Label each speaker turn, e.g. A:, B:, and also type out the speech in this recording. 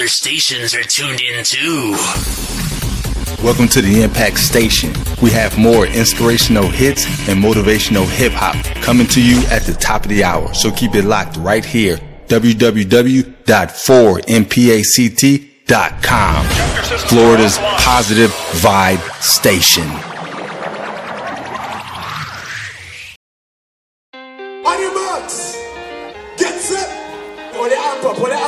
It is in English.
A: other stations are tuned in too.
B: Welcome to the Impact Station. We have more inspirational hits and motivational hip-hop coming to you at the top of the hour. So keep it locked right here. www.4mpact.com. Florida's positive vibe station.
C: On your marks, get set for the amp up,